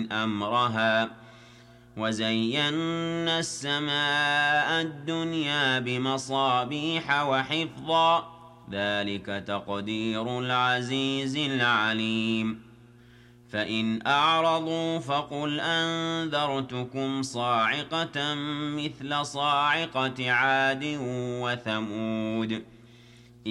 أمرها وزينا السماء الدنيا بمصابيح وحفظا ذلك تقدير العزيز العليم فإن أعرضوا فقل أنذرتكم صاعقة مثل صاعقة عاد وثمود